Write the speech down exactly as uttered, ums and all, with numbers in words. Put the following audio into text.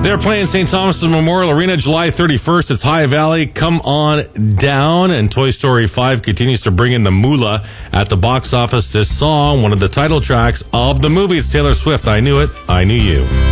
They're playing Saint Thomas's Memorial Arena July thirty-first. It's High Valley. Come on down. And Toy Story five continues to bring in the moolah at the box office. This song, one of the title tracks of the movie, it's Taylor Swift. I Knew It, I Knew You.